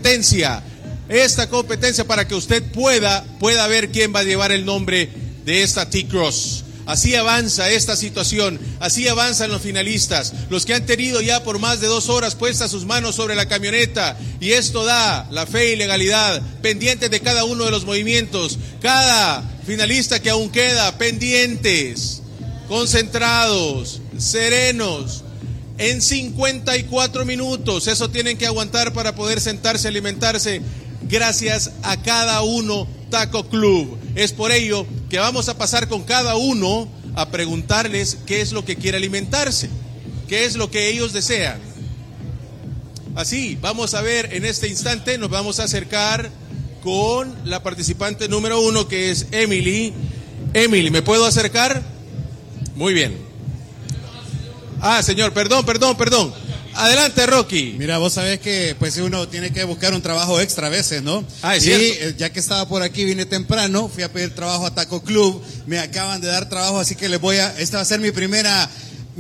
competencia para que usted pueda ver quién va a llevar el nombre de esta T-Cross. Así avanza esta situación, así avanzan los finalistas, los que han tenido ya por más de 2 horas puestas sus manos sobre la camioneta, y esto da la fe y legalidad, pendientes de cada uno de los movimientos, cada finalista que aún queda, pendientes, concentrados, serenos. En 54 minutos, eso tienen que aguantar para poder sentarse, alimentarse, gracias a cada uno Taco Club. Es por ello que vamos a pasar con cada uno a preguntarles qué es lo que quiere alimentarse, qué es lo que ellos desean. Así, vamos a ver en este instante, nos vamos a acercar con la participante número 1, que es Emily. Emily, ¿me puedo acercar? Muy bien. Señor, perdón. Adelante, Rocky. Mira, vos sabés que pues uno tiene que buscar un trabajo extra a veces, ¿no? Es cierto. Ya que estaba por aquí, vine temprano, fui a pedir trabajo a Taco Club, me acaban de dar trabajo, así que esta va a ser mi primera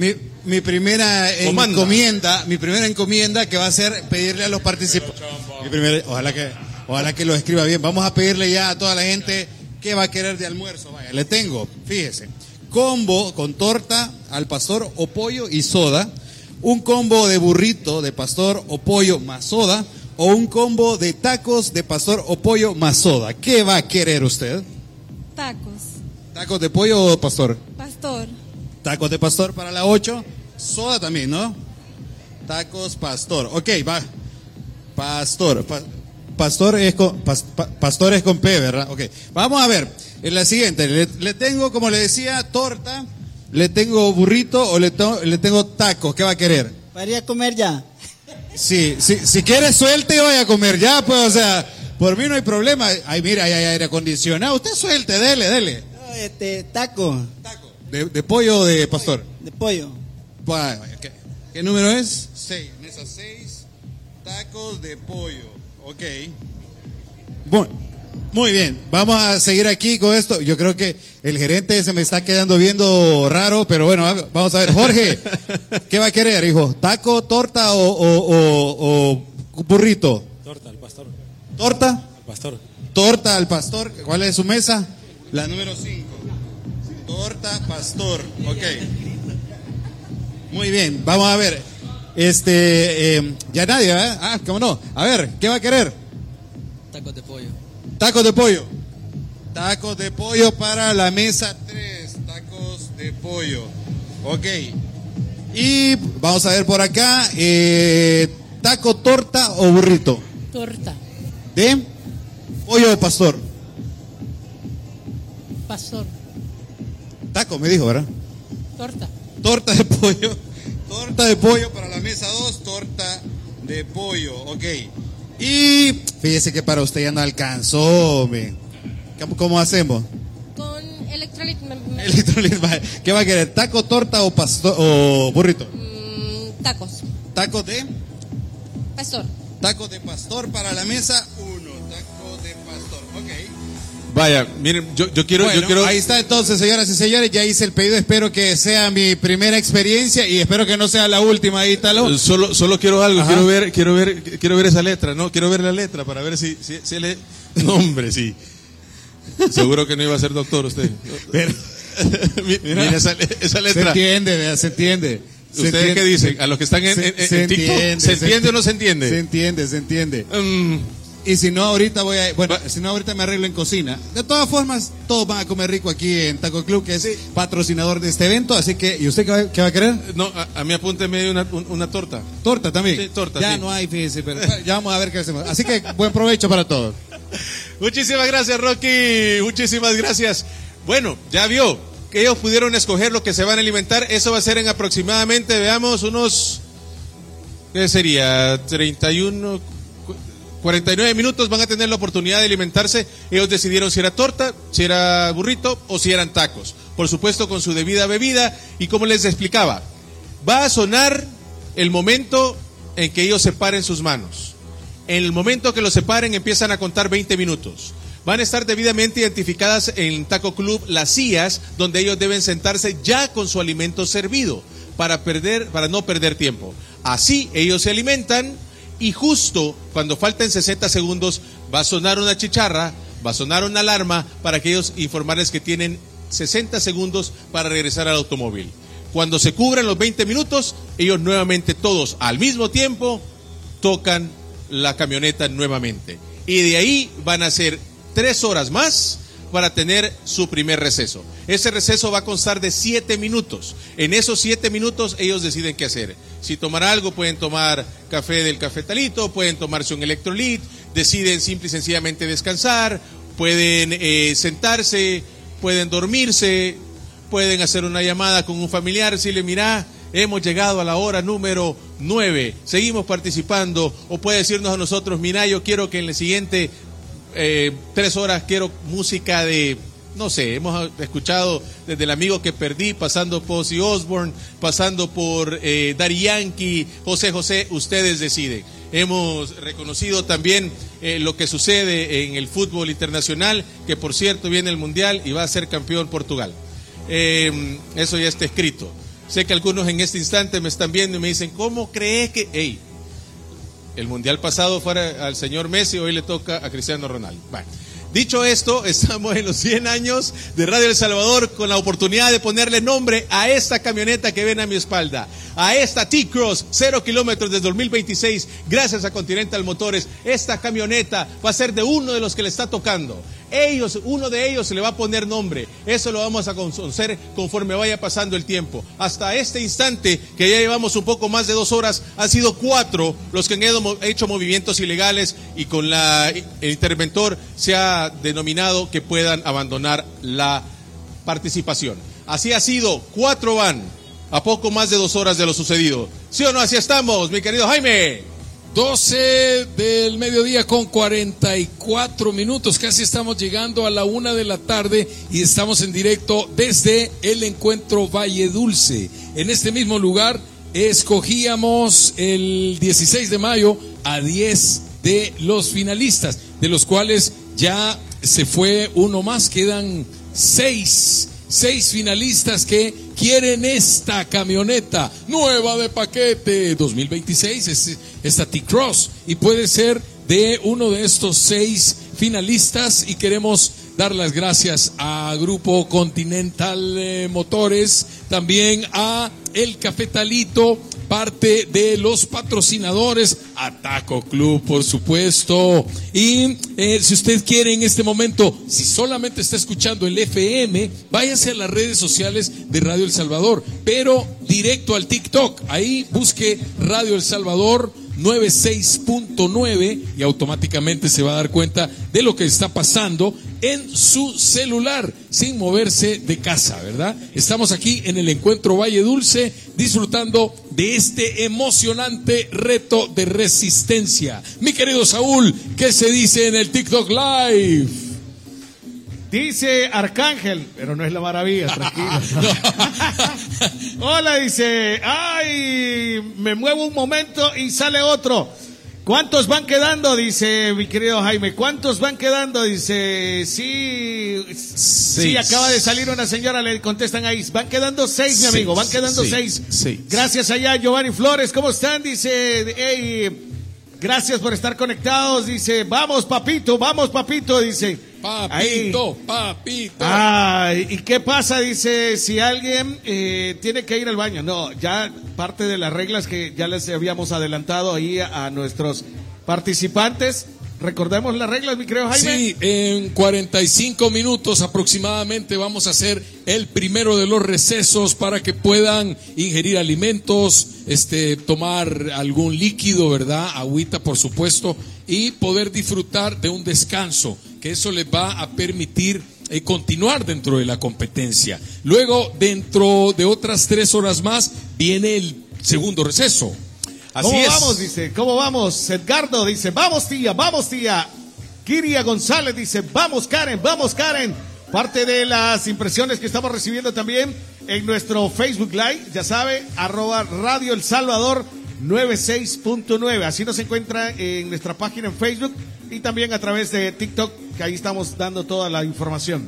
encomienda, que va a ser pedirle a los participantes. Ojalá que lo escriba bien. Vamos a pedirle ya a toda la gente qué va a querer de almuerzo. Vaya, le tengo, fíjese, combo con torta al pastor o pollo y soda. Un combo de burrito de pastor o pollo más soda, o un combo de tacos de pastor o pollo más soda. ¿Qué va a querer usted? Tacos. ¿Tacos de pollo o pastor? Pastor. Tacos de pastor para la 8. Soda también, ¿no? Tacos pastor. Ok, va. Pastor. Pastor es con P, ¿verdad? Ok. Vamos a ver. En la siguiente. Le tengo, como le decía, torta. ¿Le tengo burrito o le tengo tacos? ¿Qué va a querer? ¿Podría comer ya? Sí, si quiere suelte y vaya a comer ya, pues, o sea, por mí no hay problema. Ay, mira, hay aire acondicionado. Usted suelte, dele. No, taco. Taco. ¿De pollo o de pastor? De pollo. Vaya, ¿qué número es? 6. Mesa 6. Tacos de pollo. Ok. Bueno. Muy bien, vamos a seguir aquí con esto. Yo creo que el gerente se me está quedando viendo raro, pero bueno, vamos a ver. Jorge, ¿qué va a querer, hijo? ¿Taco, torta o burrito? Torta al pastor. ¿Torta? Al pastor. Torta al pastor. ¿Cuál es su mesa? La número 5. Torta, pastor. Ok. Muy bien, vamos a ver. Ya nadie, ¿eh? ¿Cómo no? A ver, ¿qué va a querer? Tacos de pollo. Tacos de pollo. Tacos de pollo para la mesa 3. Tacos de pollo. Ok. Y vamos a ver por acá. ¿Taco, torta o burrito? Torta. ¿De pollo o pastor? Pastor. Taco, me dijo, ¿verdad? Torta. Torta de pollo. Torta de pollo para la mesa 2. Torta de pollo. Ok. Y fíjese que para usted ya no alcanzó, ¿cómo hacemos? Con electrolit. ¿Qué va a querer? ¿Taco, torta o pastor o burrito? Tacos. ¿Tacos de? Pastor. Tacos de pastor para la mesa 1. Tacos de pastor, ok. Vaya, miren, yo quiero... Ahí está entonces, señoras y señores, ya hice el pedido, espero que sea mi primera experiencia y espero que no sea la última, Ítalo. Solo quiero algo, quiero ver esa letra, ¿no? Quiero ver la letra para ver si le... No, hombre, sí. Seguro que no iba a ser doctor usted. Pero, mira esa letra. Se entiende. ¿Ustedes qué dicen? A los que están en TikTok, ¿se entiende o no se entiende? Se entiende. Y si no, ahorita ahorita me arreglo en cocina. De todas formas, todos van a comer rico aquí en Taco Club, que es patrocinador de este evento. Así que, ¿y usted qué va a querer? No, a mí apúnteme una torta. ¿Torta también? Sí, torta. Ya sí. no hay, fíjense, pero ya vamos a ver qué hacemos. Así que, buen provecho para todos. Muchísimas gracias, Rocky. Muchísimas gracias. Bueno, ya vio que ellos pudieron escoger lo que se van a alimentar. Eso va a ser en aproximadamente, veamos, unos... ¿Qué sería? 49 minutos van a tener la oportunidad de alimentarse. Ellos decidieron si era torta, si era burrito o si eran tacos. Por supuesto con su debida bebida. Y como les explicaba, va a sonar el momento en que ellos separen sus manos. En el momento que los separen empiezan a contar 20 minutos. Van a estar debidamente identificadas en Taco Club las sillas donde ellos deben sentarse ya con su alimento servido para no perder tiempo. Así ellos se alimentan Y justo cuando faltan 60 segundos va a sonar una chicharra, va a sonar una alarma para que ellos informarles que tienen 60 segundos para regresar al automóvil. Cuando se cubran los 20 minutos, ellos nuevamente todos al mismo tiempo tocan la camioneta nuevamente. Y de ahí van a ser 3 horas más para tener su primer receso. Ese receso va a constar de 7 minutos. En esos 7 minutos ellos deciden qué hacer. Si tomar algo, pueden tomar café del cafetalito, pueden tomarse un electrolit, deciden simple y sencillamente descansar, pueden sentarse, pueden dormirse, pueden hacer una llamada con un familiar, decirle, mira, hemos llegado a la hora número 9, seguimos participando, o puede decirnos a nosotros, mira, yo quiero que en la siguiente 3 horas quiero música de, no sé, hemos escuchado desde el amigo que perdí, pasando por Ozzy Osbourne, pasando por Daddy Yankee, José, ustedes deciden. Hemos reconocido también lo que sucede en el fútbol internacional, que por cierto viene el Mundial y va a ser campeón Portugal. Eso ya está escrito. Sé que algunos en este instante me están viendo y me dicen, ¿cómo crees que...? Hey, el Mundial pasado fue al señor Messi, hoy le toca a Cristiano Ronaldo. Bueno, dicho esto, estamos en los 100 años de Radio El Salvador con la oportunidad de ponerle nombre a esta camioneta que ven a mi espalda, a esta T-Cross, 0 kilómetros desde 2026, gracias a Continental Motores. Esta camioneta va a ser de uno de los que le está tocando. Uno de ellos se le va a poner nombre. Eso lo vamos a conocer conforme vaya pasando el tiempo. Hasta este instante, que ya llevamos un poco más de 2 horas, han sido 4 los que han hecho movimientos ilegales y con el interventor se ha denominado que puedan abandonar la participación. Así ha sido, 4 van a poco más de 2 horas de lo sucedido. ¿Sí o no? Así estamos, mi querido Jaime. 12 del mediodía con 44 minutos, casi estamos llegando a la 1 de la tarde y estamos en directo desde el encuentro Valle Dulce. En este mismo lugar escogíamos el 16 de mayo a 10 de los finalistas, de los cuales ya se fue uno más, quedan 6 finalistas que quieren esta camioneta nueva de paquete 2026, esta T-Cross, y puede ser de uno de estos 6 finalistas. Y queremos dar las gracias a Grupo Continental Motores, también a El Cafetalito, parte de los patrocinadores, a Taco Club, por supuesto. Y si usted quiere en este momento, si solamente está escuchando el FM, váyase a las redes sociales de Radio El Salvador, pero directo al TikTok. Ahí busque Radio El Salvador 96.9 y automáticamente se va a dar cuenta de lo que está pasando en su celular sin moverse de casa, ¿verdad? Estamos aquí en el encuentro Valle Dulce disfrutando de este emocionante reto de resistencia. Mi querido Saúl, ¿qué se dice en el TikTok Live? Dice Arcángel, pero no es la maravilla, tranquilo. Hola, dice, ay, me muevo un momento y sale otro. ¿Cuántos van quedando? Dice mi querido Jaime. ¿Cuántos van quedando? Dice, sí, acaba de salir una señora, le contestan ahí. Van quedando 6, mi amigo, van quedando 6. Gracias allá, Giovanni Flores, ¿cómo están? Dice, hey, gracias por estar conectados. Dice, vamos papito, dice. Papito. Ay, ¿y qué pasa? Dice, si alguien tiene que ir al baño. No, ya parte de las reglas que ya les habíamos adelantado ahí a nuestros participantes. Recordemos las reglas, mi querido Jaime. Sí, en 45 minutos aproximadamente vamos a hacer el primero de los recesos para que puedan ingerir alimentos, tomar algún líquido, ¿verdad? Agüita, por supuesto, y poder disfrutar de un descanso, que eso les va a permitir continuar dentro de la competencia. Luego, dentro de otras 3 horas más, viene el segundo receso. ¿Cómo vamos? Dice, ¿cómo vamos? Edgardo dice, vamos tía. Kiria González dice, vamos Karen. Parte de las impresiones que estamos recibiendo también en nuestro Facebook Live, ya sabe, @Radio El Salvador 96.9. Así nos encuentra en nuestra página en Facebook y también a través de TikTok, que ahí estamos dando toda la información.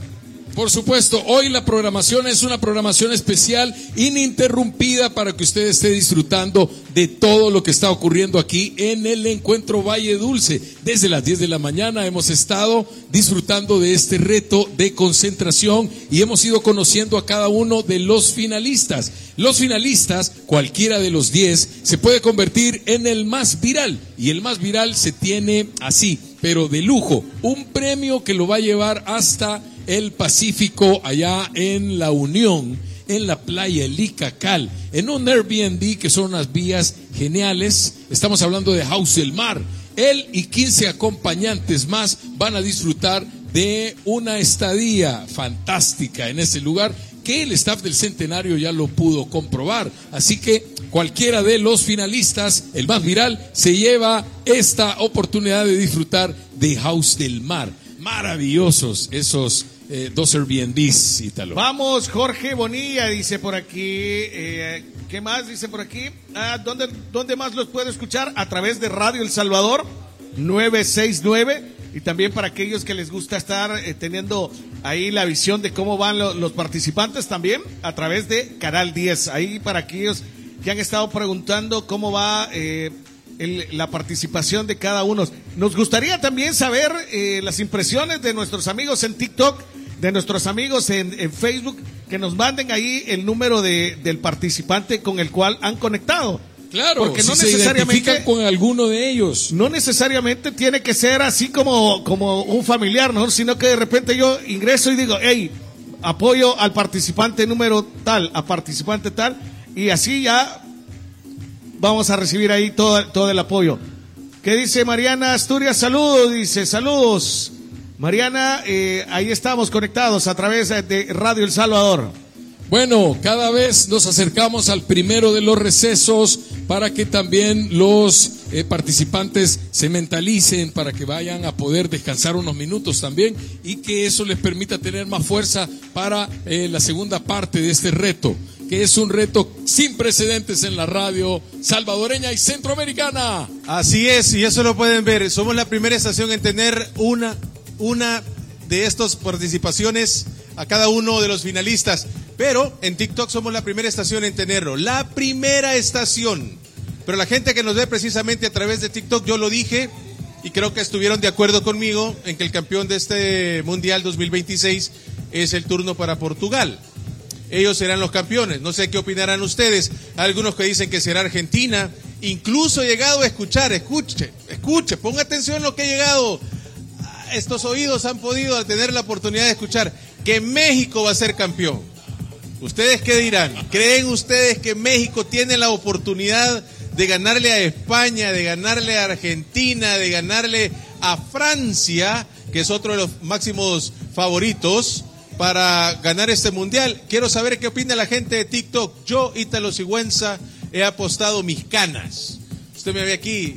Por supuesto, hoy la programación es una programación especial, ininterrumpida, para que usted esté disfrutando de todo lo que está ocurriendo aquí en el Encuentro Valle Dulce. Desde las 10 de la mañana hemos estado disfrutando de este reto de concentración y hemos ido conociendo a cada uno de los finalistas. Los finalistas, cualquiera de los 10, se puede convertir en el más viral, y el más viral se tiene así, pero de lujo, un premio que lo va a llevar hasta el Pacífico, allá en La Unión, en la playa El Icacal, en un Airbnb que son unas vías geniales. Estamos hablando de House del Mar. Él y 15 acompañantes más van a disfrutar de una estadía fantástica en ese lugar, que el staff del Centenario ya lo pudo comprobar. Así que cualquiera de los finalistas, el más viral, se lleva esta oportunidad de disfrutar de House del Mar. Maravillosos esos dos Airbnbs, Ítalo. Vamos, Jorge Bonilla dice por aquí. ¿Qué más dice por aquí? ¿Dónde más los puedo escuchar? A través de Radio El Salvador 969. Y también para aquellos que les gusta estar teniendo ahí la visión de cómo van los participantes, también a través de Canal 10. Ahí para aquellos que han estado preguntando cómo va la participación de cada uno. Nos gustaría también saber las impresiones de nuestros amigos en TikTok, de nuestros amigos en Facebook, que nos manden ahí el número del participante con el cual han conectado. Claro, porque no si necesariamente se identifican con alguno de ellos. No necesariamente tiene que ser así como un familiar, ¿no? Sino que de repente yo ingreso y digo, hey, apoyo al participante número tal, a participante tal, y así ya vamos a recibir ahí todo el apoyo. ¿Qué dice Mariana Asturias? Saludos, dice, saludos. Mariana, ahí estamos conectados a través de Radio El Salvador. Bueno, cada vez nos acercamos al primero de los recesos para que también los participantes se mentalicen, para que vayan a poder descansar unos minutos también, y que eso les permita tener más fuerza para la segunda parte de este reto, que es un reto sin precedentes en la radio salvadoreña y centroamericana. Así es, y eso lo pueden ver. Somos la primera estación en tener una de estas participaciones a cada uno de los finalistas, pero en TikTok somos la primera estación en tenerlo, la primera estación. Pero la gente que nos ve precisamente a través de TikTok, yo lo dije y creo que estuvieron de acuerdo conmigo en que el campeón de este Mundial 2026 es el turno para Portugal. Ellos serán los campeones. No sé qué opinarán ustedes. Hay algunos que dicen que será Argentina. Incluso he llegado a escuchar, escuche, ponga atención a lo que he llegado. Estos oídos han podido tener la oportunidad de escuchar que México va a ser campeón. ¿Ustedes qué dirán? ¿Creen ustedes que México tiene la oportunidad de ganarle a España, de ganarle a Argentina, de ganarle a Francia, que es otro de los máximos favoritos para ganar este mundial? Quiero saber qué opina la gente de TikTok. Yo, Ítalo Sigüenza, he apostado mis canas. Usted me ve aquí.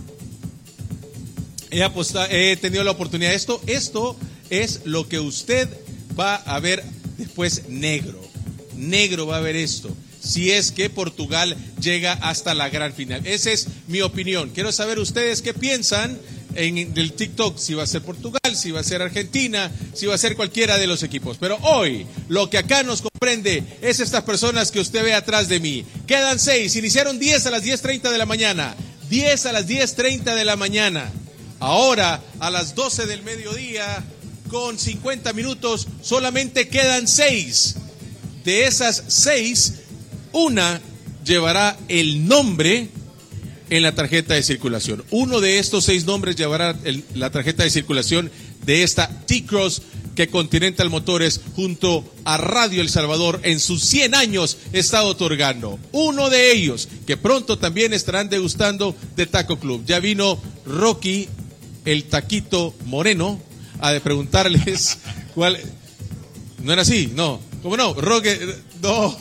He tenido la oportunidad. Esto es lo que usted va a ver después negro. Negro va a ver esto. Si es que Portugal llega hasta la gran final. Esa es mi opinión. Quiero saber ustedes qué piensan en el TikTok. Si va a ser Portugal, si va a ser Argentina, si va a ser cualquiera de los equipos. Pero hoy, lo que acá nos comprende es estas personas que usted ve atrás de mí. Quedan 6. Iniciaron 10 a las 10:30 de la mañana. 10 a las 10:30 de la mañana. Ahora, a las 12 del mediodía, con 50 minutos, solamente quedan 6. De esas 6, una llevará el nombre en la tarjeta de circulación. Uno de estos 6 nombres llevará la tarjeta de circulación de esta T-Cross que Continental Motores junto a Radio El Salvador en sus 100 años está otorgando. Uno de ellos, que pronto también estarán degustando de Taco Club. Ya vino Rocky, el Taquito Moreno, a preguntarles cuál. ¿No era así? No. ¿Cómo no? Rocky, no.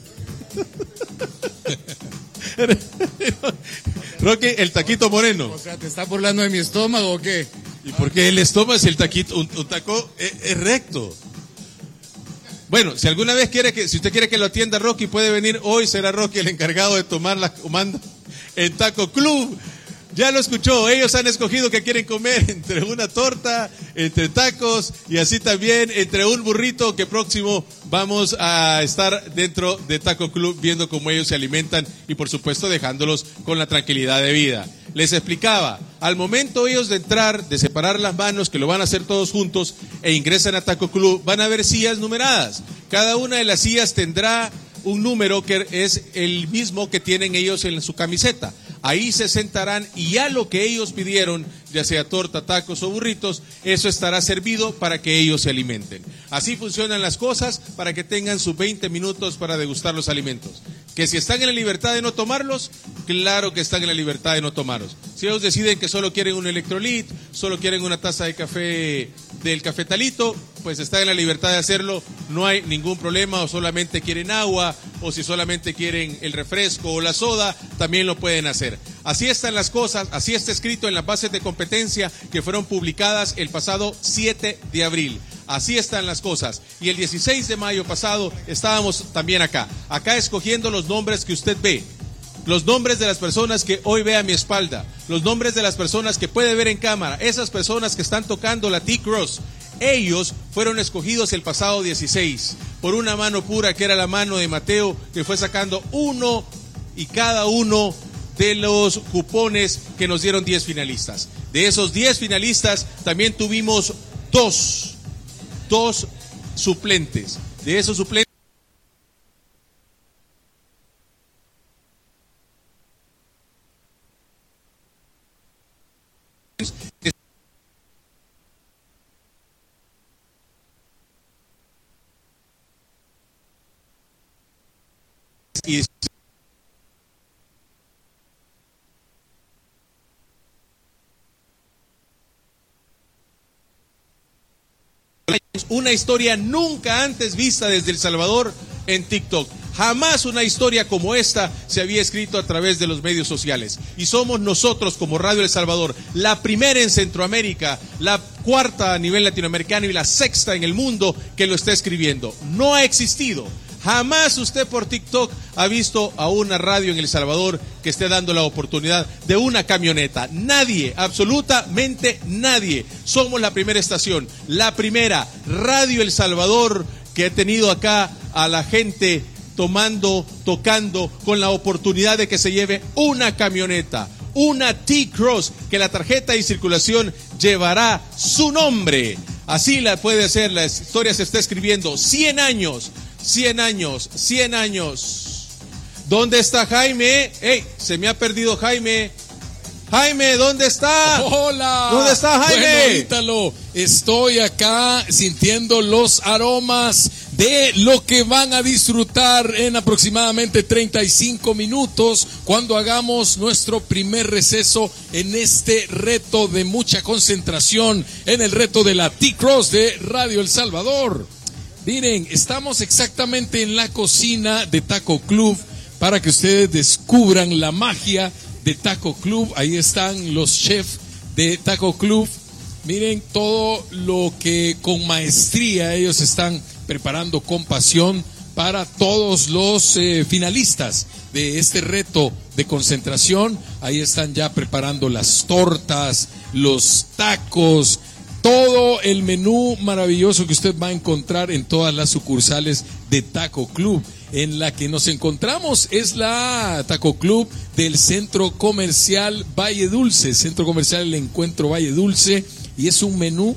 Rocky, el Taquito Moreno. O sea, ¿te estás burlando de mi estómago o qué? ¿Y por qué el estómago si el taquito, un taco es recto? Bueno, si alguna vez si usted quiere que lo atienda Rocky, puede venir hoy, será Rocky el encargado de tomar la comanda en Taco Club. Ya lo escuchó, ellos han escogido que quieren comer entre una torta, entre tacos y así también entre un burrito que próximo vamos a estar dentro de Taco Club viendo cómo ellos se alimentan y por supuesto dejándolos con la tranquilidad de vida. Les explicaba, al momento ellos de entrar, de separar las manos, que lo van a hacer todos juntos e ingresan a Taco Club, van a ver sillas numeradas. Cada una de las sillas tendrá un número que es el mismo que tienen ellos en su camiseta. Ahí se sentarán y ya lo que ellos pidieron, ya sea torta, tacos o burritos, eso estará servido para que ellos se alimenten. Así funcionan las cosas para que tengan sus 20 minutos para degustar los alimentos. Que si están en la libertad de no tomarlos, claro que están en la libertad de no tomarlos. Si ellos deciden que solo quieren un electrolit, solo quieren una taza de café del cafetalito, pues están en la libertad de hacerlo, no hay ningún problema, o solamente quieren agua, o si solamente quieren el refresco o la soda, también lo pueden hacer. Así están las cosas, así está escrito en las bases de competencia que fueron publicadas el pasado 7 de abril. Así están las cosas. Y el 16 de mayo pasado estábamos también acá escogiendo los nombres que usted ve. Los nombres de las personas que hoy ve a mi espalda, los nombres de las personas que puede ver en cámara, esas personas que están tocando la T-Cross, ellos fueron escogidos el pasado 16 por una mano pura que era la mano de Mateo, que fue sacando uno y cada uno de los cupones que nos dieron 10 finalistas. De esos 10 finalistas también tuvimos dos suplentes. De esos suplentes y una historia nunca antes vista desde El Salvador en TikTok. Jamás una historia como esta se había escrito a través de los medios sociales. Y somos nosotros como Radio El Salvador, la primera en Centroamérica, la cuarta a nivel latinoamericano y la sexta en el mundo que lo está escribiendo. No ha existido. Jamás usted por TikTok ha visto a una radio en El Salvador que esté dando la oportunidad de una camioneta. Nadie, absolutamente nadie. Somos la primera estación, la primera Radio El Salvador que ha tenido acá a la gente tocando con la oportunidad de que se lleve una camioneta, una T-Cross, que la tarjeta de circulación llevará su nombre. Así la puede hacer, la historia se está escribiendo. 100 años. ¿Dónde está Jaime? ¡Ey! Se me ha perdido Jaime. Jaime, ¿dónde está? Hola. ¿Dónde está Jaime? Bueno, Ítalo, estoy acá sintiendo los aromas de lo que van a disfrutar en aproximadamente 35 minutos cuando hagamos nuestro primer receso en este reto de mucha concentración, en el reto de la T-Cross de Radio El Salvador. Miren, estamos exactamente en la cocina de Taco Club para que ustedes descubran la magia de Taco Club. Ahí están los chefs de Taco Club. Miren todo lo que con maestría ellos están preparando con pasión para todos los finalistas de este reto de concentración. Ahí están ya preparando las tortas, los tacos, todo el menú maravilloso que usted va a encontrar en todas las sucursales de Taco Club. En la que nos encontramos es la Taco Club del Centro Comercial Valle Dulce, Centro Comercial El Encuentro Valle Dulce, y es un menú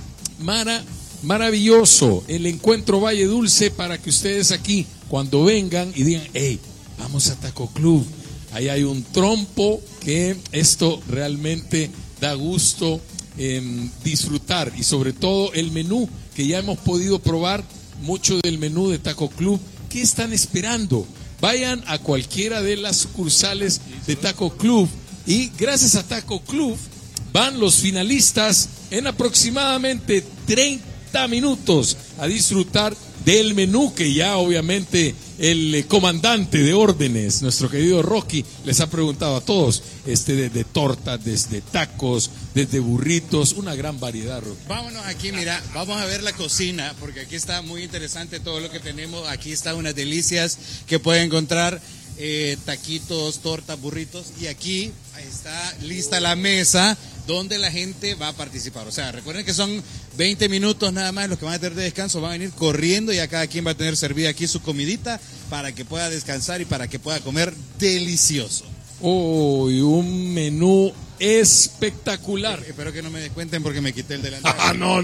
maravilloso, el Encuentro Valle Dulce, para que ustedes aquí, cuando vengan y digan, hey, vamos a Taco Club, ahí hay un trompo que esto realmente da gusto disfrutar, y sobre todo el menú que ya hemos podido probar, mucho del menú de Taco Club. ¿Qué están esperando? Vayan a cualquiera de las sucursales de Taco Club, y gracias a Taco Club van los finalistas en aproximadamente 30 minutos a disfrutar del menú que ya obviamente el comandante de órdenes, nuestro querido Rocky, les ha preguntado a todos, desde tortas, desde tacos, desde burritos, una gran variedad, Rocky. Vámonos aquí, mira, vamos a ver la cocina, porque aquí está muy interesante todo lo que tenemos. Aquí está unas delicias que pueden encontrar. taquitos, tortas, burritos, y aquí está lista la mesa donde la gente va a participar. O sea, recuerden que son 20 minutos nada más los que van a tener de descanso, van a venir corriendo, y a cada quien va a tener servida aquí su comidita para que pueda descansar y para que pueda comer delicioso. Uy, un menú espectacular. Espero que no me descuenten porque me quité el delantero.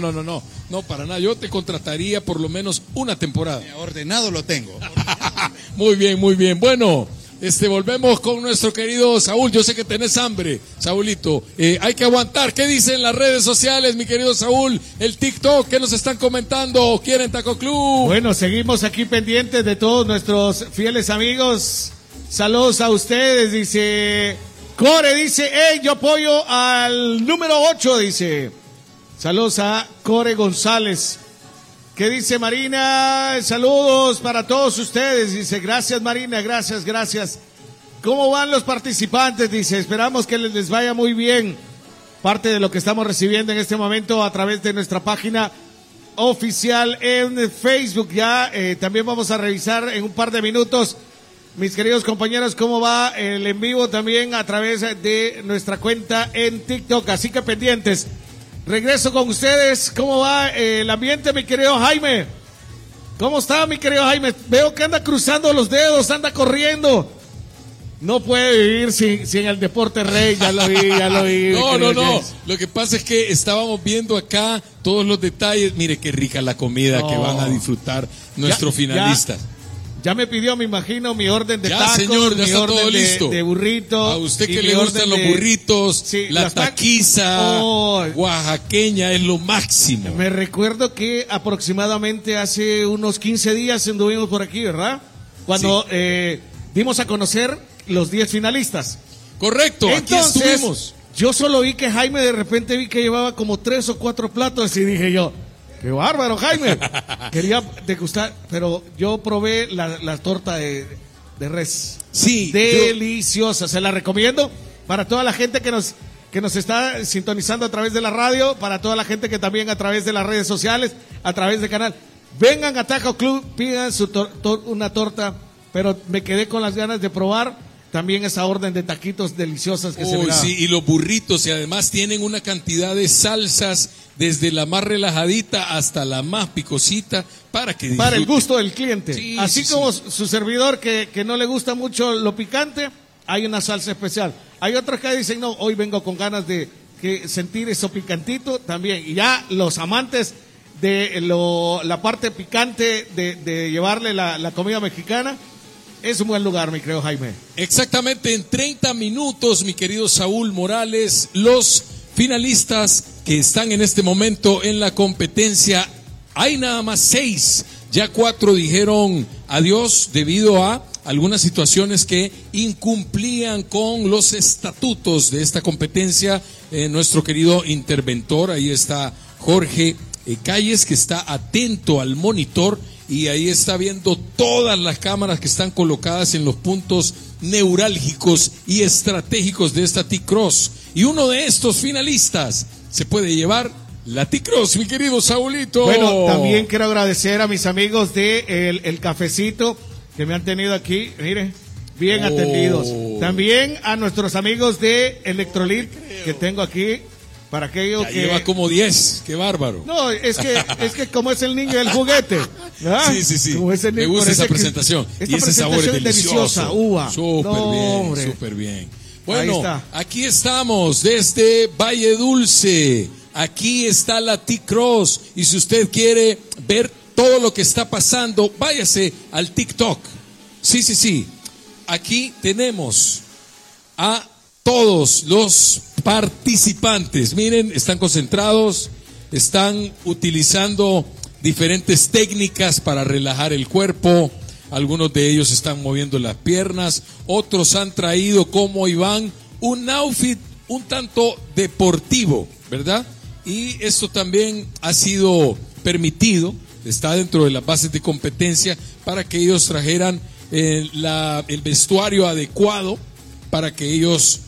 No, para nada. Yo te contrataría por lo menos una temporada. Ordenado lo tengo. Muy bien. Bueno, volvemos con nuestro querido Saúl. Yo sé que tenés hambre, Saúlito. Hay que aguantar. ¿Qué dicen las redes sociales, mi querido Saúl? El TikTok, ¿qué nos están comentando? ¿Quieren Taco Club? Bueno, seguimos aquí pendientes de todos nuestros fieles amigos. Saludos a ustedes, dice Core, dice, yo apoyo al número 8, dice. Saludos a Core González. ¿Qué dice Marina? Saludos para todos ustedes, dice. Gracias, Marina, gracias. ¿Cómo van los participantes? Dice, esperamos que les vaya muy bien. Parte de lo que estamos recibiendo en este momento a través de nuestra página oficial en Facebook. Ya también vamos a revisar en un par de minutos, mis queridos compañeros, cómo va el en vivo también a través de nuestra cuenta en TikTok. Así que pendientes. Regreso con ustedes. ¿Cómo va el ambiente, mi querido Jaime? ¿Cómo está, mi querido Jaime? Veo que anda cruzando los dedos, anda corriendo. No puede vivir sin el deporte rey, ya lo vi. No. Lo que pasa es que estábamos viendo acá todos los detalles. Mire qué rica la comida que van a disfrutar nuestros finalistas. Ya me pidió, me imagino, mi orden de tacos, señor, ya mi está orden todo listo. De burrito. A usted que le gustan los burritos, sí, la taquiza oaxaqueña es lo máximo. Me recuerdo que aproximadamente hace unos 15 días anduvimos por aquí, ¿verdad? Cuando dimos a conocer los 10 finalistas. Correcto, entonces, aquí estuvimos. Yo solo vi que Jaime de repente vi que llevaba como 3 o 4 platos y dije yo, ¡qué bárbaro, Jaime! Quería degustar, pero yo probé la torta de res. Sí. Deliciosa, se la recomiendo para toda la gente que nos está sintonizando a través de la radio, para toda la gente que también a través de las redes sociales, a través del canal. Vengan a Taco Club, pidan una torta, pero me quedé con las ganas de probar también esa orden de taquitos deliciosas que se miraba. Sí, y los burritos, y además tienen una cantidad de salsas desde la más relajadita hasta la más picosita para que disfruten. Para el gusto del cliente. Sí, así como su servidor que no le gusta mucho lo picante, hay una salsa especial. Hay otros que dicen, no, hoy vengo con ganas de sentir eso picantito también. Y ya los amantes de la parte picante de llevarle la comida mexicana, es un buen lugar, mi querido Jaime. Exactamente, en 30 minutos, mi querido Saúl Morales, los finalistas que están en este momento en la competencia, hay nada más 6, ya 4 dijeron adiós debido a algunas situaciones que incumplían con los estatutos de esta competencia. Nuestro querido interventor, ahí está Jorge Calles, que está atento al monitor y ahí está viendo todas las cámaras que están colocadas en los puntos neurálgicos y estratégicos de esta T-Cross. Y uno de estos finalistas se puede llevar la T-Cross, mi querido Saulito. Bueno, también quiero agradecer a mis amigos de el cafecito que me han tenido aquí, mire, bien atendidos. También a nuestros amigos de Electrolit que tengo aquí. Para aquello ya que lleva como 10, qué bárbaro. No, es que como es el niño del juguete, ¿verdad? Sí. Como es el niño, me gusta esa presentación. Esta y ese sabor es deliciosa, uva. Súper bien. Bueno, aquí estamos desde Valle Dulce. Aquí está la T-Cross. Y si usted quiere ver todo lo que está pasando, váyase al TikTok. Sí. Aquí tenemos a todos los participantes. Miren, están concentrados, están utilizando diferentes técnicas para relajar el cuerpo. Algunos de ellos están moviendo las piernas, otros han traído, como Iván, un outfit un tanto deportivo, ¿verdad? Y esto también ha sido permitido, está dentro de las bases de competencia para que ellos trajeran el vestuario adecuado para que ellos...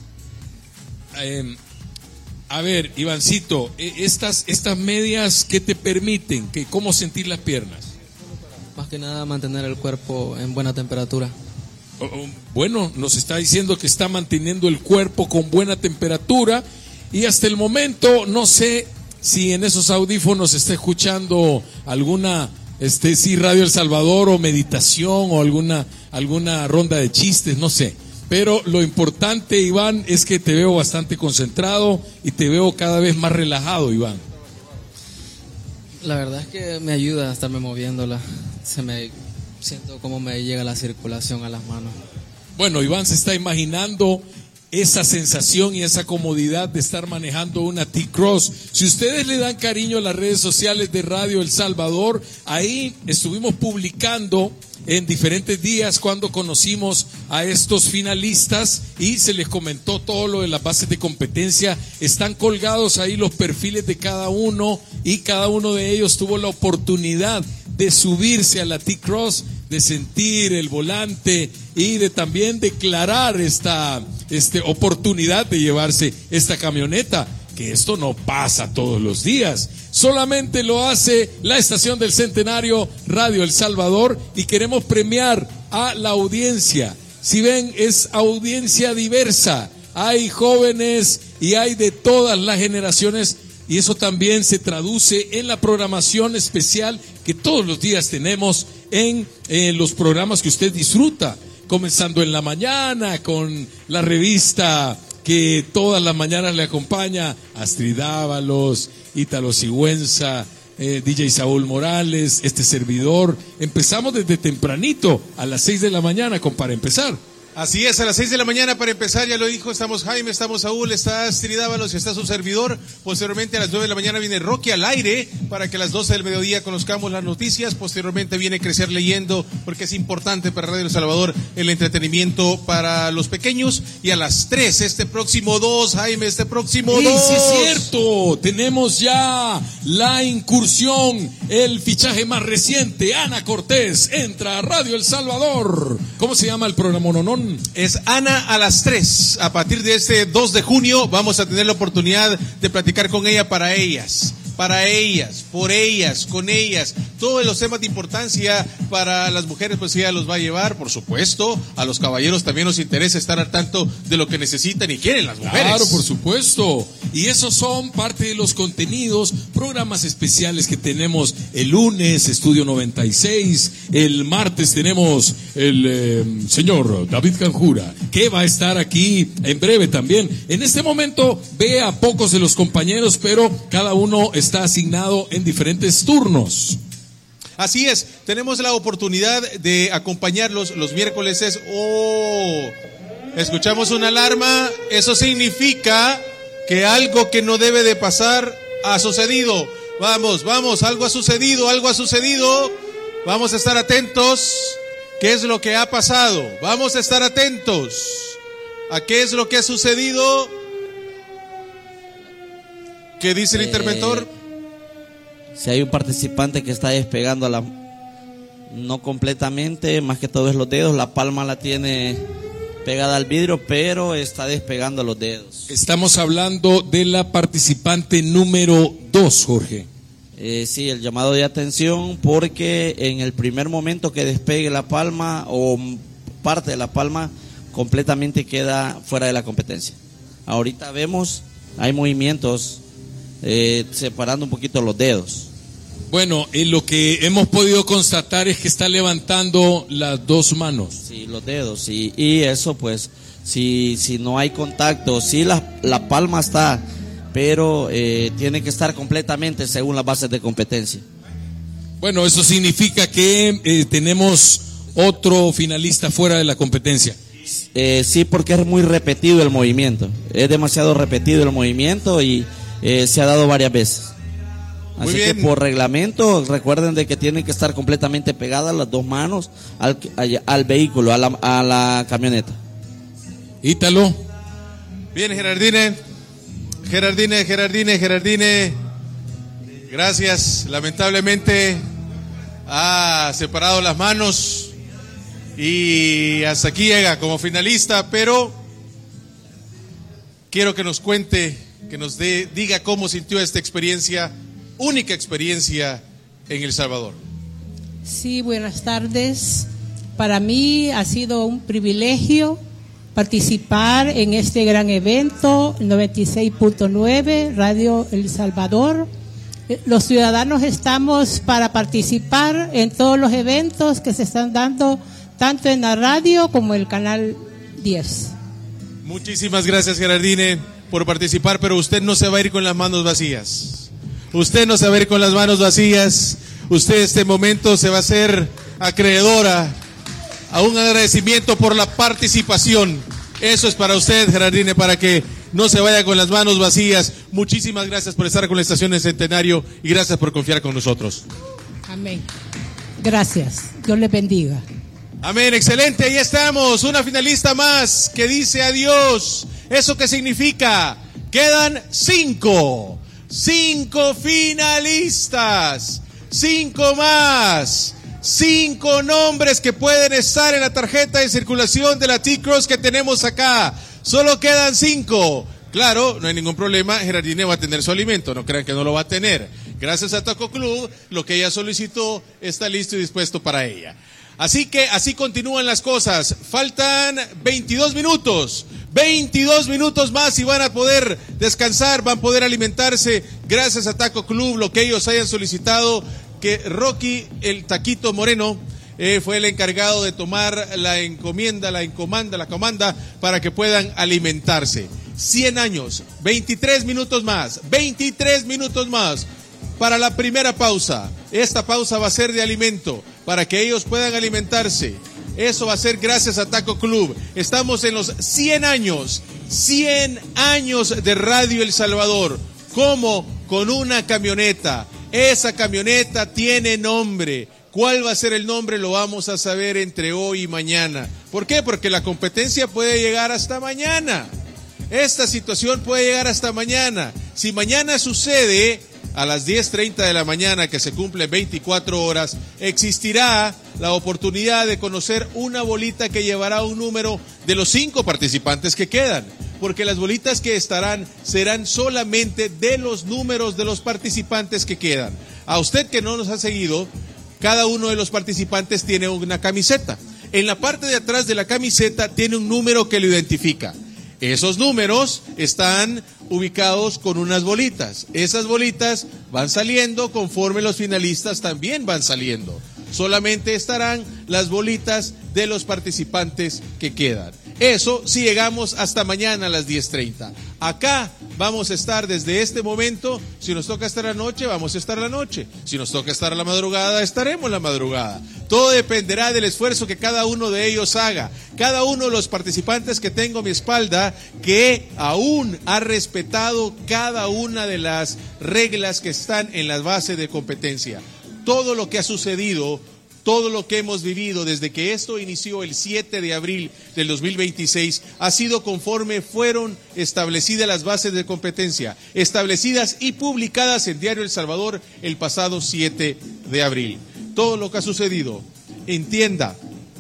a ver, Ivancito, estas medias, ¿qué te permiten? ¿Cómo sentir las piernas? Más que nada mantener el cuerpo en buena temperatura. Bueno, nos está diciendo que está manteniendo el cuerpo con buena temperatura y hasta el momento no sé si en esos audífonos está escuchando alguna Radio El Salvador o meditación o alguna ronda de chistes, no sé. Pero lo importante, Iván, es que te veo bastante concentrado y te veo cada vez más relajado, Iván. La verdad es que me ayuda a estarme moviéndola. Siento cómo me llega la circulación a las manos. Bueno, Iván se está imaginando esa sensación y esa comodidad de estar manejando una T-Cross. Si ustedes le dan cariño a las redes sociales de Radio El Salvador, ahí estuvimos publicando en diferentes días cuando conocimos a estos finalistas y se les comentó todo lo de las bases de competencia. Están colgados ahí los perfiles de cada uno y cada uno de ellos tuvo la oportunidad de subirse a la T-Cross, de sentir el volante y de también declarar esta oportunidad de llevarse esta camioneta, que esto no pasa todos los días, solamente lo hace la estación del Centenario Radio El Salvador y queremos premiar a la audiencia. Si ven, es audiencia diversa, hay jóvenes y hay de todas las generaciones. Y eso también se traduce en la programación especial que todos los días tenemos en los programas que usted disfruta, comenzando en la mañana con la revista que todas las mañanas le acompaña, Astrid Ábalos, Ítalo Sigüenza, DJ Saúl Morales, este servidor. Empezamos desde tempranito, a las 6 de la mañana, para empezar. Así es, a las 6 de la mañana para empezar, ya lo dijo, estamos Jaime, estamos Saúl, está Astrid Ábalos y está su servidor. Posteriormente a las 9 de la mañana viene Rocky al aire para que a las 12 del mediodía conozcamos las noticias. Posteriormente viene Crecer Leyendo porque es importante para Radio El Salvador el entretenimiento para los pequeños. Y a las 3, este próximo 2, Jaime, este próximo 2. Sí, es cierto, tenemos ya la incursión, el fichaje más reciente, Ana Cortés entra a Radio El Salvador. ¿Cómo se llama el programa, Nonón? Es Ana a las 3. A partir de este 2 de junio vamos a tener la oportunidad de platicar con ella para ellas, por ellas, con ellas. Todos los temas de importancia para las mujeres, pues ella los va a llevar, por supuesto. A los caballeros también nos interesa estar al tanto de lo que necesitan y quieren las mujeres. Claro, por supuesto. Y esos son parte de los contenidos, programas especiales que tenemos el lunes, Estudio 96. El martes tenemos el señor David Canjura, que va a estar aquí en breve también. En este momento ve a pocos de los compañeros, pero cada uno está asignado en diferentes turnos. Así es, tenemos la oportunidad de acompañarlos los miércoles. Escuchamos una alarma, eso significa que algo que no debe de pasar ha sucedido. Vamos, algo ha sucedido. Vamos a estar atentos. ¿Qué es lo que ha pasado? Vamos a estar atentos a qué es lo que ha sucedido. ¿Qué dice el interventor? Si hay un participante que está despegando no completamente, más que todo es los dedos, la palma la tiene pegada al vidrio, pero está despegando los dedos. Estamos hablando de la participante número 2, Jorge. Sí, el llamado de atención, porque en el primer momento que despegue la palma o parte de la palma, completamente queda fuera de la competencia. Ahorita vemos, hay movimientos separando un poquito los dedos. Bueno, lo que hemos podido constatar es que está levantando las dos manos. Sí, los dedos, y eso pues, si no hay contacto, sí la palma está, pero tiene que estar completamente según las bases de competencia. Bueno, eso significa que tenemos otro finalista fuera de la competencia. Sí, porque es muy repetido el movimiento, es demasiado repetido el movimiento y se ha dado varias veces. Así que por reglamento, recuerden de que tienen que estar completamente pegadas las dos manos al vehículo, a la camioneta. Ítalo. Bien, Gerardine. Gracias. Lamentablemente ha separado las manos y hasta aquí llega como finalista, pero quiero que nos cuente, que nos diga cómo sintió esta experiencia, única experiencia en El Salvador. Sí, buenas tardes. Para mí ha sido un privilegio participar en este gran evento, 96.9, Radio El Salvador. Los ciudadanos estamos para participar en todos los eventos que se están dando, tanto en la radio como el canal 10. Muchísimas gracias, Gerardine, por participar, pero usted no se va a ir con las manos vacías. Usted no se va a ir con las manos vacías. Usted este momento se va a hacer acreedora a un agradecimiento por la participación. Eso es para usted, Gerardine, para que no se vaya con las manos vacías. Muchísimas gracias por estar con la Estación del Centenario y gracias por confiar con nosotros. Amén. Gracias. Dios les bendiga. Amén, excelente, ahí estamos, una finalista más que dice adiós. ¿Eso qué significa? Quedan 5 finalistas, 5 más, 5 nombres que pueden estar en la tarjeta de circulación de la T-Cross que tenemos acá. Solo quedan 5. Claro, no hay ningún problema, Gerardine va a tener su alimento, no crean que no lo va a tener. Gracias a Taco Club, lo que ella solicitó está listo y dispuesto para ella. Así que así continúan las cosas. Faltan 22 minutos. 22 minutos más y van a poder descansar, van a poder alimentarse gracias a Taco Club, lo que ellos hayan solicitado, que Rocky, el Taquito Moreno, fue el encargado de tomar la comanda para que puedan alimentarse. 100 años, 23 minutos más para la primera pausa. Esta pausa va a ser de alimento para que ellos puedan alimentarse. Eso va a ser gracias a Taco Club. Estamos en los 100 años de Radio El Salvador. ¿Cómo? Con una camioneta. Esa camioneta tiene nombre. ¿Cuál va a ser el nombre? Lo vamos a saber entre hoy y mañana. ¿Por qué? Porque la competencia puede llegar hasta mañana. Esta situación puede llegar hasta mañana. Si mañana sucede a las 10:30 de la mañana, que se cumplen 24 horas, existirá la oportunidad de conocer una bolita que llevará un número de los 5 participantes que quedan, porque las bolitas que estarán serán solamente de los números de los participantes que quedan. A usted que no nos ha seguido, cada uno de los participantes tiene una camiseta. En la parte de atrás de la camiseta tiene un número que lo identifica. Esos números están ubicados con unas bolitas. Esas bolitas van saliendo conforme los finalistas también van saliendo. Solamente estarán las bolitas de los participantes que quedan. Eso si llegamos hasta mañana a las 10:30. Acá vamos a estar desde este momento. Si nos toca estar la noche, vamos a estar la noche. Si nos toca estar la madrugada, estaremos la madrugada. Todo dependerá del esfuerzo que cada uno de ellos haga. Cada uno de los participantes que tengo a mi espalda, que aún ha respetado cada una de las reglas que están en la base de competencia. Todo lo que ha sucedido, todo lo que hemos vivido desde que esto inició el 7 de abril del 2026 ha sido conforme fueron establecidas las bases de competencia, establecidas y publicadas en Diario El Salvador el pasado 7 de abril. Todo lo que ha sucedido, entienda,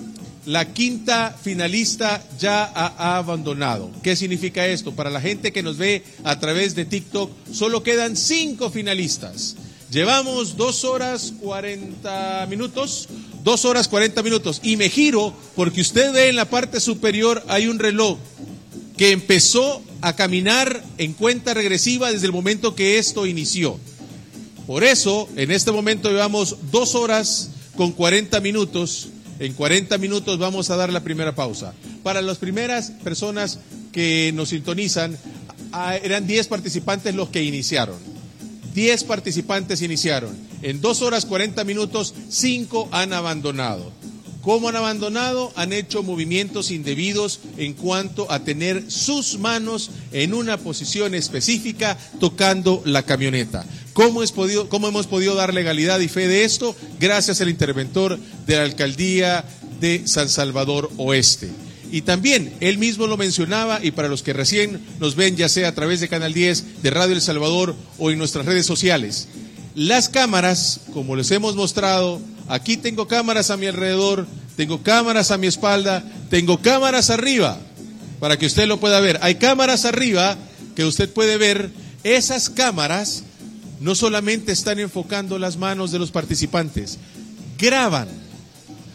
la 5ª finalista ya ha abandonado. ¿Qué significa esto? Para la gente que nos ve a través de TikTok, solo quedan 5 finalistas. Llevamos 2 horas 40 minutos, 2 horas 40 minutos. Y me giro porque usted ve en la parte superior hay un reloj que empezó a caminar en cuenta regresiva desde el momento que esto inició. Por eso, en este momento llevamos 2 horas con 40 minutos. En 40 minutos vamos a dar la primera pausa. Para las primeras personas que nos sintonizan, eran 10 participantes los que iniciaron. 10 participantes iniciaron. En 2 horas 40 minutos, 5 han abandonado. ¿Cómo han abandonado? Han hecho movimientos indebidos en cuanto a tener sus manos en una posición específica tocando la camioneta. ¿Cómo hemos podido dar legalidad y fe de esto? Gracias al interventor de la Alcaldía de San Salvador Oeste. Y también, él mismo lo mencionaba, y para los que recién nos ven, ya sea a través de Canal 10, de Radio El Salvador o en nuestras redes sociales, las cámaras, como les hemos mostrado, aquí tengo cámaras a mi alrededor, tengo cámaras a mi espalda, tengo cámaras arriba, para que usted lo pueda ver. Hay cámaras arriba que usted puede ver. Esas cámaras no solamente están enfocando las manos de los participantes, graban.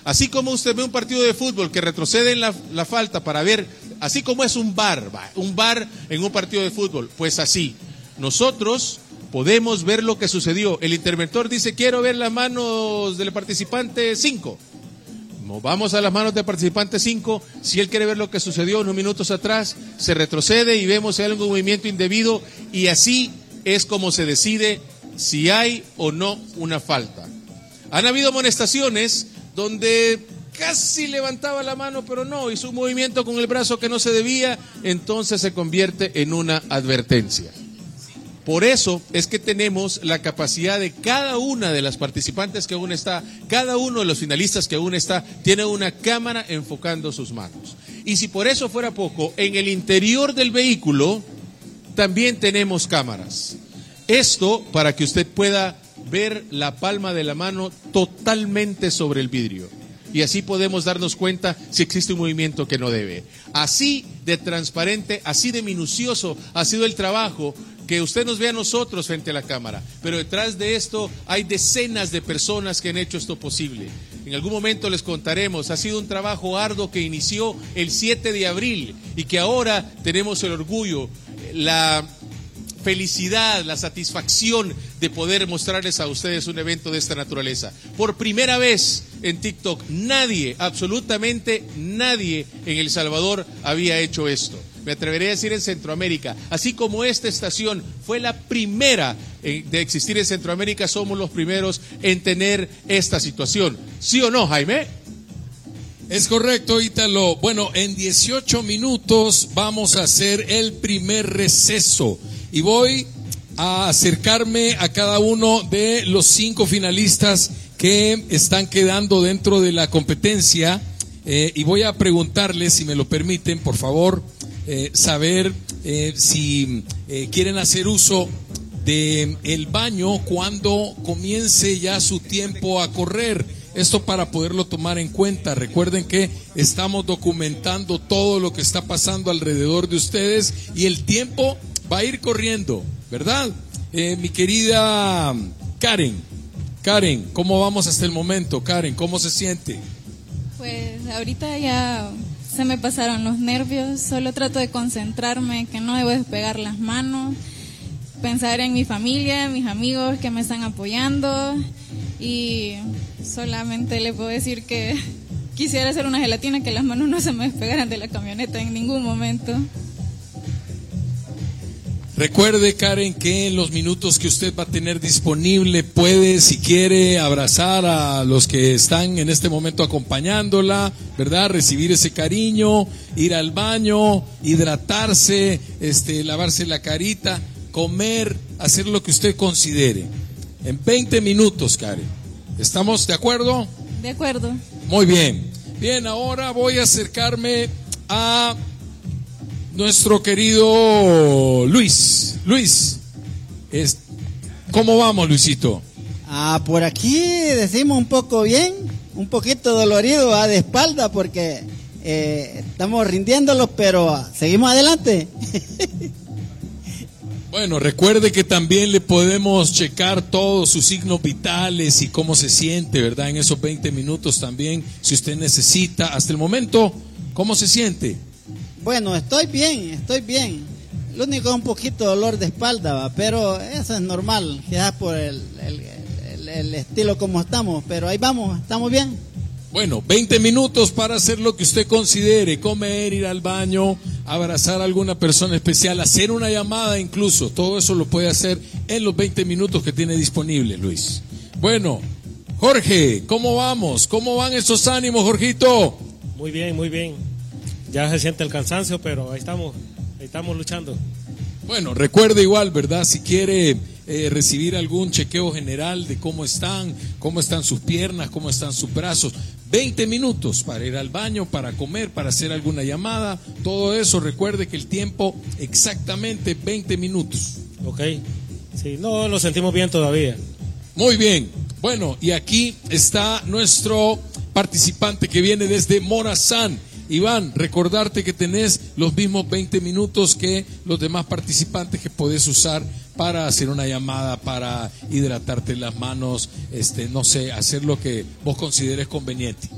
Así como usted ve un partido de fútbol que retrocede en la falta para ver, así como es un bar en un partido de fútbol, pues así, nosotros podemos ver lo que sucedió. El interventor dice, quiero ver las manos del participante 5. Nos vamos a las manos del participante 5. Si él quiere ver lo que sucedió unos minutos atrás, se retrocede y vemos si hay algún movimiento indebido, y así es como se decide si hay o no una falta. Han habido amonestaciones donde casi levantaba la mano, pero no, hizo un movimiento con el brazo que no se debía, entonces se convierte en una advertencia. Por eso es que tenemos la capacidad de cada una de las participantes que aún está, cada uno de los finalistas que aún está, tiene una cámara enfocando sus manos. Y si por eso fuera poco, en el interior del vehículo también tenemos cámaras. Esto para que usted pueda ver la palma de la mano totalmente sobre el vidrio. Y así podemos darnos cuenta si existe un movimiento que no debe. Así de transparente, así de minucioso ha sido el trabajo, que usted nos ve a nosotros frente a la cámara, pero detrás de esto hay decenas de personas que han hecho esto posible. En algún momento les contaremos, ha sido un trabajo arduo que inició el 7 de abril y que ahora tenemos el orgullo, la felicidad, la satisfacción de poder mostrarles a ustedes un evento de esta naturaleza. Por primera vez en TikTok, nadie, absolutamente nadie en El Salvador había hecho esto. Me atreveré a decir en Centroamérica, así como esta estación fue la primera de existir en Centroamérica, somos los primeros en tener esta situación. ¿Sí o no, Jaime? Es correcto, Ítalo. Bueno, en 18 minutos vamos a hacer el primer receso y voy a acercarme a cada uno de los 5 finalistas que están quedando dentro de la competencia y voy a preguntarles, si me lo permiten, por favor, saber si quieren hacer uso del baño cuando comience ya su tiempo a correr. Esto para poderlo tomar en cuenta. Recuerden que estamos documentando todo lo que está pasando alrededor de ustedes y el tiempo va a ir corriendo, ¿verdad? Mi querida Karen, ¿cómo vamos hasta el momento? Karen, ¿cómo se siente? Pues ahorita ya se me pasaron los nervios, solo trato de concentrarme, que no debo despegar las manos, pensar en mi familia, en mis amigos que me están apoyando y solamente le puedo decir que quisiera hacer una gelatina, que las manos no se me despegaran de la camioneta en ningún momento. Recuerde, Karen, que en los minutos que usted va a tener disponible puede, si quiere, abrazar a los que están en este momento acompañándola, ¿verdad? Recibir ese cariño, ir al baño, hidratarse, lavarse la carita, comer, hacer lo que usted considere. En 20 minutos, Karen. ¿Estamos de acuerdo? De acuerdo. Muy bien. Bien, ahora voy a acercarme a nuestro querido Luis. Luis, ¿cómo vamos, Luisito? Por aquí decimos un poco bien, un poquito dolorido de espalda porque estamos rindiéndolos, pero seguimos adelante. Bueno, recuerde que también le podemos checar todos sus signos vitales y cómo se siente, ¿verdad? En esos 20 minutos también, si usted necesita. Hasta el momento, ¿cómo se siente? Bueno, estoy bien. Lo único es un poquito de dolor de espalda, ¿va? Pero eso es normal, quizás por el estilo como estamos, pero ahí vamos, estamos bien. Bueno, 20 minutos para hacer lo que usted considere, comer, ir al baño, abrazar a alguna persona especial, hacer una llamada incluso, todo eso lo puede hacer en los 20 minutos que tiene disponible, Luis. Bueno, Jorge, ¿cómo vamos? ¿Cómo van esos ánimos, Jorgito? Muy bien. Ya se siente el cansancio, pero ahí estamos luchando. Bueno, recuerde igual, ¿verdad? Si quiere recibir algún chequeo general de cómo están sus piernas, cómo están sus brazos, 20 minutos para ir al baño, para comer, para hacer alguna llamada, todo eso, recuerde que el tiempo exactamente 20 minutos. Ok, sí, no lo sentimos bien todavía. Muy bien, bueno, y aquí está nuestro participante que viene desde Morazán. Iván, recordarte que tenés los mismos 20 minutos que los demás participantes que podés usar para hacer una llamada, para hidratarte las manos, no sé, hacer lo que vos consideres conveniente.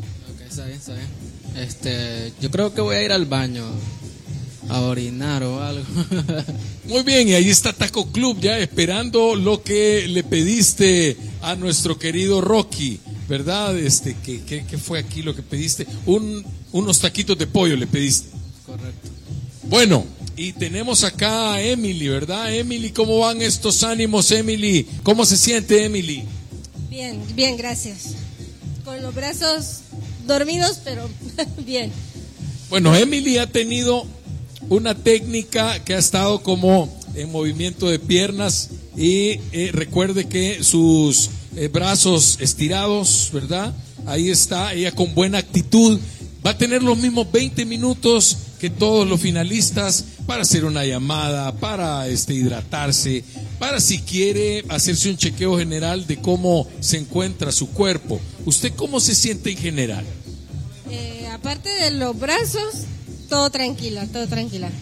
Está bien, está bien. Yo creo que voy a ir al baño a orinar o algo. Muy bien, y ahí está Taco Club ya esperando lo que le pediste a nuestro querido Rocky, ¿verdad? ¿Qué fue aquí lo que pediste? Unos taquitos de pollo le pediste. Correcto. Bueno, y tenemos acá a Emily, ¿verdad? Emily, ¿cómo van estos ánimos, Emily? ¿Cómo se siente, Emily? Bien, bien, gracias. Con los brazos dormidos, pero bien. Bueno, Emily ha tenido una técnica que ha estado como en movimiento de piernas y recuerde que sus brazos estirados, ¿verdad? Ahí está, ella con buena actitud. Va a tener los mismos 20 minutos que todos los finalistas para hacer una llamada, para hidratarse, para si quiere hacerse un chequeo general de cómo se encuentra su cuerpo. ¿Usted cómo se siente en general? Aparte de los brazos, todo tranquila, todo tranquila.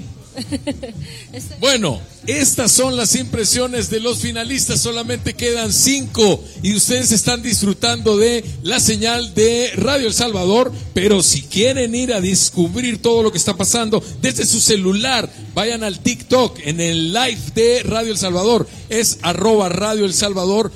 Bueno, estas son las impresiones de los finalistas, solamente quedan 5 y ustedes están disfrutando de la señal de Radio El Salvador, pero si quieren ir a descubrir todo lo que está pasando desde su celular, vayan al TikTok en el live de Radio El Salvador, es @Radio El Salvador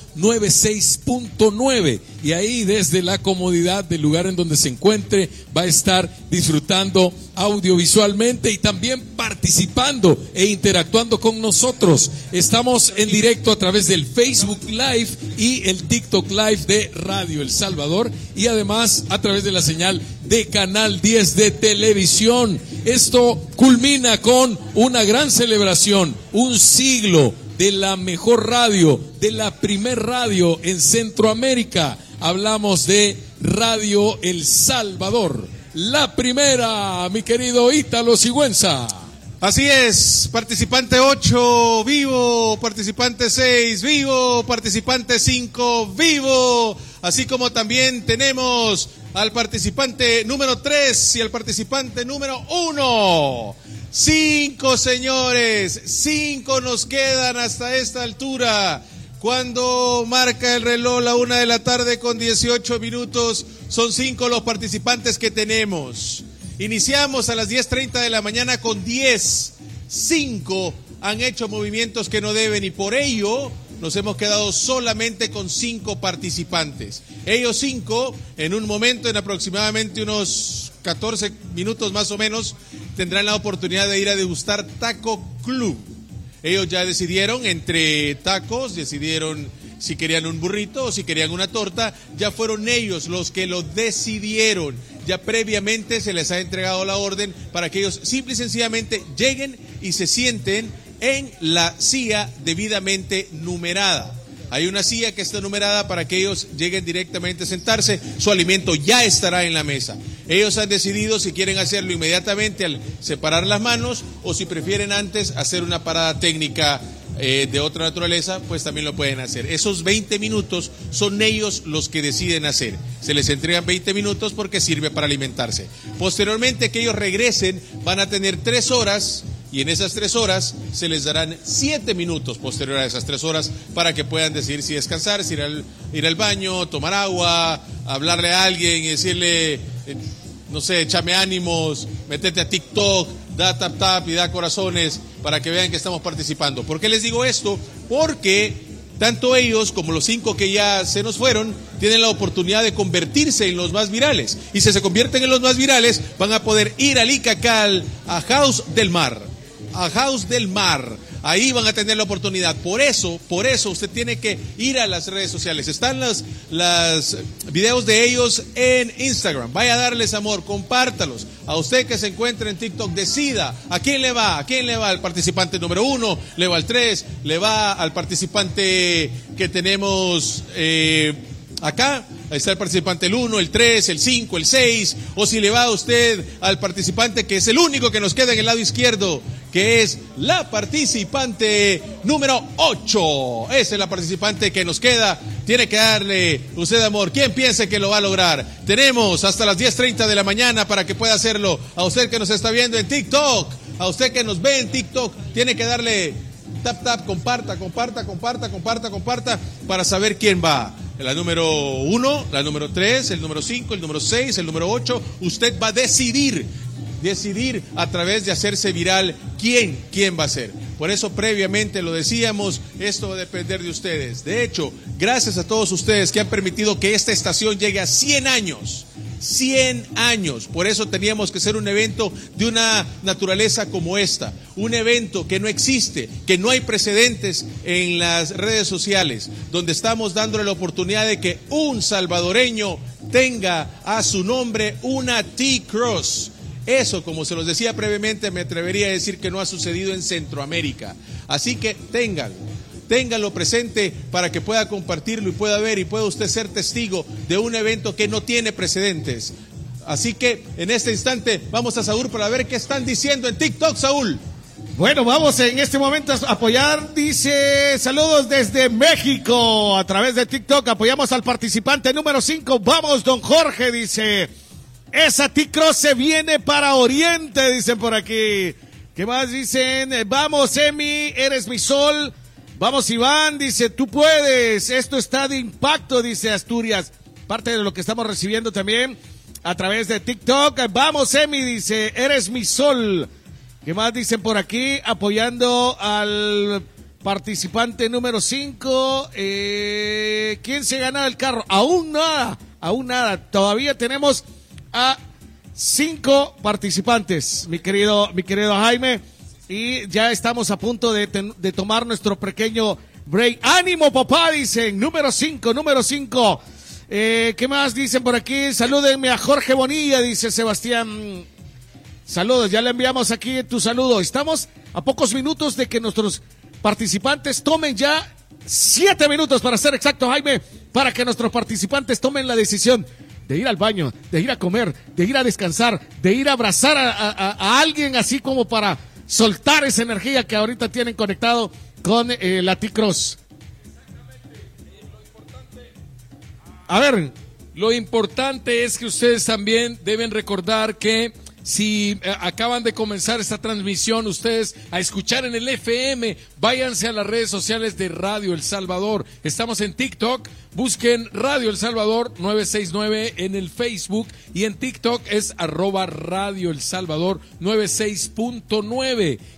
96.9 y ahí desde la comodidad del lugar en donde se encuentre va a estar disfrutando audiovisualmente y también participando e interactuando con nosotros. Estamos en directo a través del Facebook Live y el TikTok Live de Radio El Salvador y además a través de la señal de Canal 10 de televisión. Esto culmina con una gran celebración, un siglo de la mejor radio, de la primer radio en Centroamérica. Hablamos de Radio El Salvador. La primera, mi querido Ítalo Sigüenza. Así es, participante 8, vivo, participante 6, vivo, participante 5, vivo, así como también tenemos al participante número 3 y al participante número 1. 5, señores, 5 nos quedan hasta esta altura. Cuando marca el reloj la 1 de la tarde con 18 minutos, son 5 los participantes que tenemos. Iniciamos a las 10:30 de la mañana con 10. 5 han hecho movimientos que no deben y por ello nos hemos quedado solamente con 5 participantes. Ellos 5, en un momento, en aproximadamente unos 14 minutos más o menos, tendrán la oportunidad de ir a degustar Taco Club. Ellos ya decidieron entre tacos, decidieron si querían un burrito o si querían una torta, ya fueron ellos los que lo decidieron. Ya previamente se les ha entregado la orden para que ellos simple y sencillamente lleguen y se sienten en la silla debidamente numerada. Hay una silla que está numerada para que ellos lleguen directamente a sentarse, su alimento ya estará en la mesa. Ellos han decidido si quieren hacerlo inmediatamente al separar las manos o si prefieren antes hacer una parada técnica de otra naturaleza, pues también lo pueden hacer. Esos 20 minutos son ellos los que deciden hacer. Se les entregan 20 minutos porque sirve para alimentarse. Posteriormente que ellos regresen, van a tener 3 horas y en esas 3 horas se les darán 7 minutos posterior a esas 3 horas para que puedan decidir si descansar, si ir al baño, tomar agua, hablarle a alguien y decirle, no sé, échame ánimos, métete a TikTok, da tap tap y da corazones para que vean que estamos participando. ¿Por qué les digo esto? Porque tanto ellos como los 5 que ya se nos fueron tienen la oportunidad de convertirse en los más virales. Y si se convierten en los más virales, van a poder ir al Icacal, a House del Mar. A House del Mar. Ahí van a tener la oportunidad. Por eso usted tiene que ir a las redes sociales. Están los videos de ellos en Instagram. Vaya a darles amor, compártalos. A usted que se encuentra en TikTok, decida a quién le va. ¿A quién le va? Al participante número 1, le va al 3, le va al participante que tenemos acá. Ahí está el participante el 1, el 3, el 5, el 6, o si le va a usted al participante que es el único que nos queda en el lado izquierdo, que es la participante número 8. Esa es la participante que nos queda. Tiene que darle usted amor. ¿Quién piensa que lo va a lograr? Tenemos hasta las 10:30 de la mañana para que pueda hacerlo. A usted que nos está viendo en TikTok, a usted que nos ve en TikTok, tiene que darle tap tap, comparta para saber quién va. La número 1, la número 3, el número 5, el número 6, el número 8. Usted va a decidir a través de hacerse viral quién va a ser. Por eso previamente lo decíamos, esto va a depender de ustedes. De hecho, gracias a todos ustedes que han permitido que esta estación llegue a 100 años. 100 años. Por eso teníamos que hacer un evento de una naturaleza como esta. Un evento que no existe, que no hay precedentes en las redes sociales, donde estamos dándole la oportunidad de que un salvadoreño tenga a su nombre una T-Cross. Eso, como se los decía previamente, me atrevería a decir que no ha sucedido en Centroamérica. Así que ténganlo presente para que pueda compartirlo y pueda ver y pueda usted ser testigo de un evento que no tiene precedentes. Así que en este instante vamos a Saúl para ver qué están diciendo en TikTok, Saúl. Bueno, vamos en este momento a apoyar, dice, saludos desde México, a través de TikTok, apoyamos al participante número 5, vamos don Jorge, dice, esa T-Cross se viene para Oriente, dicen por aquí. ¿Qué más dicen? Vamos Emi, eres mi sol. Vamos Iván, dice, tú puedes, esto está de impacto, dice Asturias. Parte de lo que estamos recibiendo también a través de TikTok. Vamos Emi, dice, eres mi sol. ¿Qué más dicen por aquí? Apoyando al participante número 5. ¿Quién se gana el carro? Aún nada. Todavía tenemos a 5 participantes, mi querido Jaime. Y ya estamos a punto de tomar nuestro pequeño break. ¡Ánimo, papá! Dicen, número 5. ¿Qué más dicen por aquí? Salúdenme a Jorge Bonilla, dice Sebastián. Saludos, ya le enviamos aquí tu saludo. Estamos a pocos minutos de que nuestros participantes tomen ya 7 minutos para ser exacto, Jaime, para que nuestros participantes tomen la decisión de ir al baño, de ir a comer, de ir a descansar, de ir a abrazar a alguien así como para soltar esa energía que ahorita tienen conectado con la T-Cross. A ver. Lo importante es que ustedes también deben recordar que si acaban de comenzar esta transmisión, ustedes a escuchar en el FM, váyanse a las redes sociales de Radio El Salvador. Estamos en TikTok, busquen Radio El Salvador 969 en el Facebook y en TikTok es @Radio El Salvador 96.9.